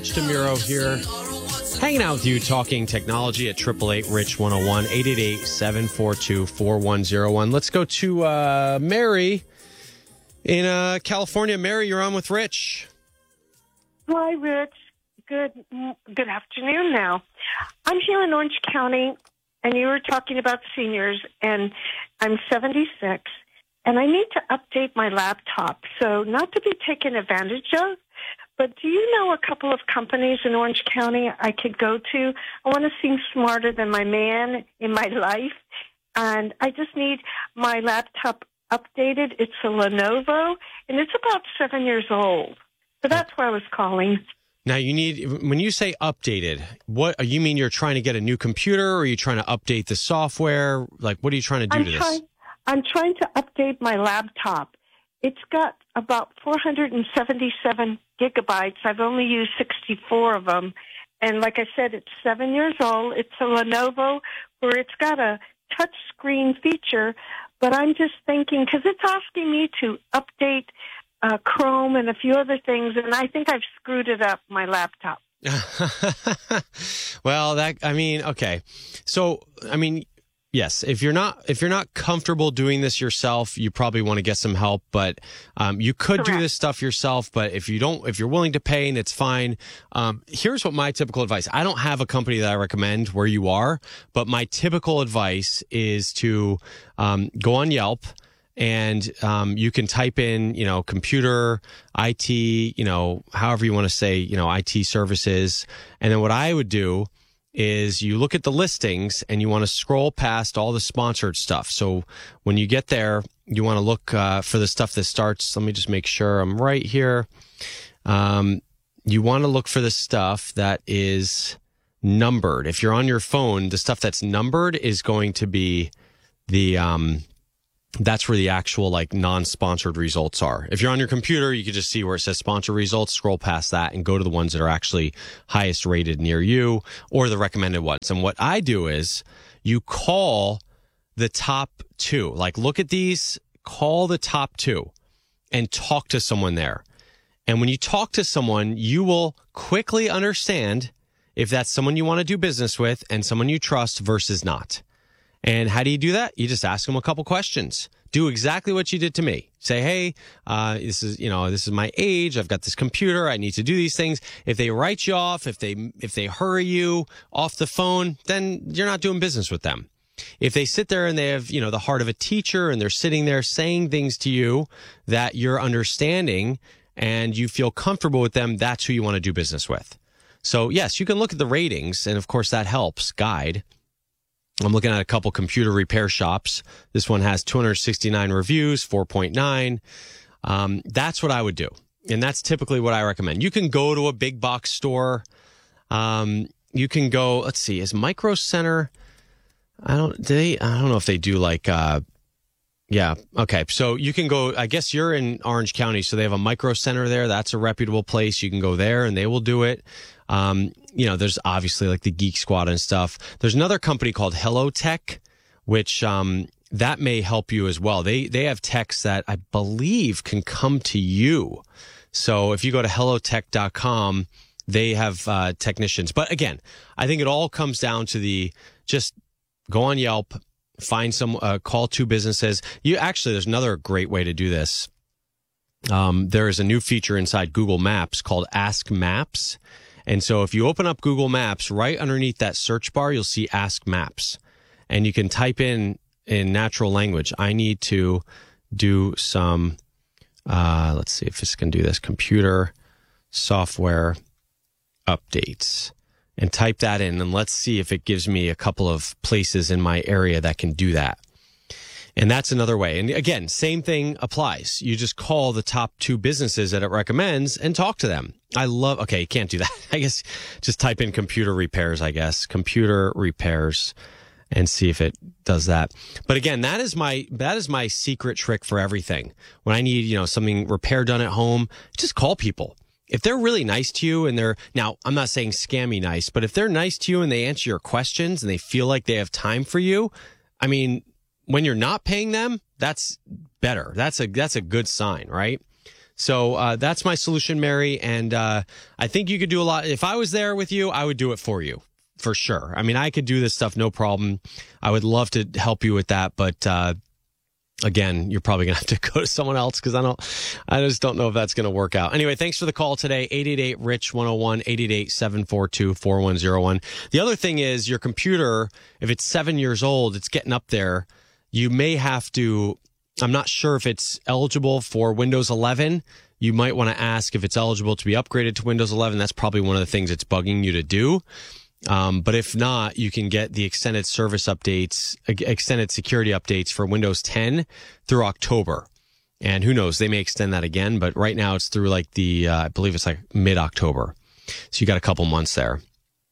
DeMuro here, hanging out with you, talking technology at 888-RICH-101, 888-742-4101. Let's go to Mary in California. Mary, you're on with Rich. Hi, Rich. Good afternoon now. I'm here in Orange County, and you were talking about seniors, and I'm 76, and I need to update my laptop. So not to be taken advantage of, but do you know a couple of companies in Orange County I could go to? I want to seem smarter than my man in my life, and I just need my laptop updated. It's a Lenovo, and it's about 7 years old. So that's why I was calling. Now, when you say updated, what you mean? You're trying to get a new computer, or are you trying to update the software? Like, what are you trying to do to this? I'm trying to update my laptop. It's got about 477 gigabytes. I've only used 64 of them. And like I said, it's 7 years old. It's a Lenovo where it's got a touch screen feature. But I'm just thinking, because it's asking me to update Chrome and a few other things, and I think I've screwed it up, my laptop. Well, okay. So, yes, if you're not comfortable doing this yourself, you probably want to get some help, but you could do this stuff yourself, but if you're willing to pay, and it's fine. Here's what my typical advice. I don't have a company that I recommend where you are, but my typical advice is to go on Yelp. And you can type in, computer, IT, however you want to say, IT services. And then what I would do is you look at the listings and you want to scroll past all the sponsored stuff. So when you get there, you want to look for the stuff that starts. Let me just make sure I'm right here. You want to look for the stuff that is numbered. If you're on your phone, the stuff that's numbered is going to be that's where the actual non-sponsored results are. If you're on your computer, you can just see where it says sponsored results, scroll past that and go to the ones that are actually highest rated near you or the recommended ones. And what I do is you call the top two, look at these, call the top two and talk to someone there. And when you talk to someone, you will quickly understand if that's someone you want to do business with and someone you trust versus not. And how do you do that? You just ask them a couple questions. Do exactly what you did to me. Say, hey, this is my age. I've got this computer. I need to do these things. If they write you off, if they hurry you off the phone, then you're not doing business with them. If they sit there and they have, the heart of a teacher and they're sitting there saying things to you that you're understanding and you feel comfortable with them, that's who you want to do business with. So yes, you can look at the ratings, and of course that helps guide. I'm looking at a couple computer repair shops. This one has 269 reviews, 4.9. That's what I would do. And that's typically what I recommend. You can go to a big box store. You can go, let's see, is Micro Center, I don't know if they do yeah. Okay. So you can go, I guess you're in Orange County, so they have a Micro Center there. That's a reputable place. You can go there and they will do it. There's obviously the Geek Squad and stuff. There's another company called HelloTech, which, that may help you as well. They have techs that I believe can come to you. So if you go to hellotech.com, they have, technicians. But again, I think it all comes down to just go on Yelp, find some, call two businesses. There's another great way to do this. There is a new feature inside Google Maps called Ask Maps. And so if you open up Google Maps, right underneath that search bar, you'll see Ask Maps. And you can type in natural language, I need to do some, let's see if this can do this, computer software updates. And type that in, and let's see if it gives me a couple of places in my area that can do that. And that's another way. And again, same thing applies. You just call the top two businesses that it recommends and talk to them. Okay, you can't do that. I guess just type in computer repairs, computer repairs, and see if it does that. But again, that is my secret trick for everything. When I need, something repair done at home, just call people. If they're really nice to you and now I'm not saying scammy nice, but if they're nice to you and they answer your questions and they feel like they have time for you, when you're not paying them, that's better. That's a good sign, right? So that's my solution, Mary. And I think you could do a lot. If I was there with you, I would do it for you, for sure. I mean, I could do this stuff, no problem. I would love to help you with that. But again, you're probably going to have to go to someone else because I just don't know if that's going to work out. Anyway, thanks for the call today. 888-RICH-101, 888-742-4101. The other thing is your computer, if it's 7 years old, it's getting up there. You may have to, I'm not sure if it's eligible for Windows 11. You might want to ask if it's eligible to be upgraded to Windows 11. That's probably one of the things it's bugging you to do. But if not, you can get the extended service updates, extended security updates for Windows 10 through October. And who knows, they may extend that again, but right now it's through like I believe it's like mid-October. So you got a couple months there.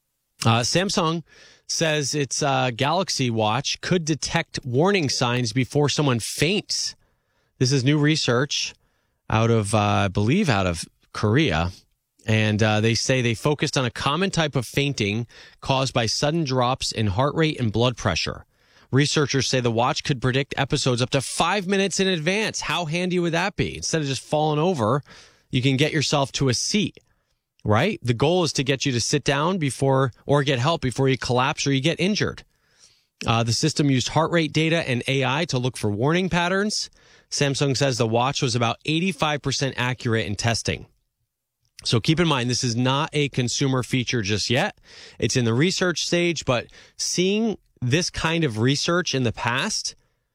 Samsung says its Galaxy Watch could detect warning signs before someone faints. This is new research out of, I believe, out of Korea. And they say they focused on a common type of fainting caused by sudden drops in heart rate and blood pressure. Researchers say the watch could predict episodes up to 5 minutes in advance. How handy would that be? Instead of just falling over, you can get yourself to a seat, right? The goal is to get you to sit down before or get help before you collapse or you get injured. The system used heart rate data and AI to look for warning patterns. Samsung says the watch was about 85% accurate in testing. So keep in mind, this is not a consumer feature just yet. It's in the research stage, but seeing this kind of research in the past,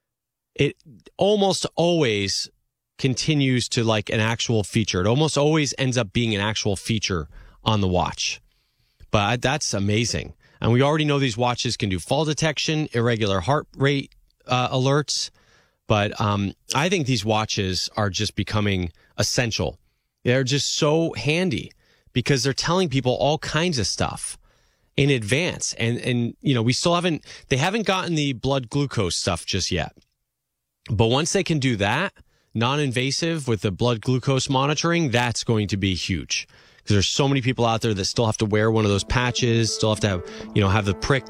it almost always continues to like an actual feature. It almost always ends up being an actual feature on the watch. But that's amazing. And we already know these watches can do fall detection, irregular heart rate alerts. But I think these watches are just becoming essential. They're just so handy because they're telling people all kinds of stuff in advance. And you know, they haven't gotten the blood glucose stuff just yet. But once they can do that, non-invasive with the blood glucose monitoring, that's going to be huge. Because there's so many people out there that still have to wear one of those patches, still have to have the prick